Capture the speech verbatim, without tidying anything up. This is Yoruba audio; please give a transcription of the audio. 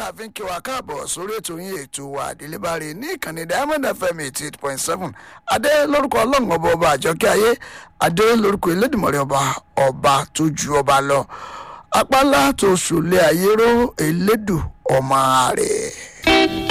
la fi ń kí wa káàbọ̀ sórí ètò yín ètò wa àdélébáre ní ìkànnì Diamond F M eighty eight point seven adé lórúkọ ọlọ́run ọba ọba àjọkẹ́ ayé adé lórúkọ elédùmarè ọba ọba tó ju ọba lọ apálá tó ṣòlẹ̀ ayé ró elédù ọmọ rẹ̀.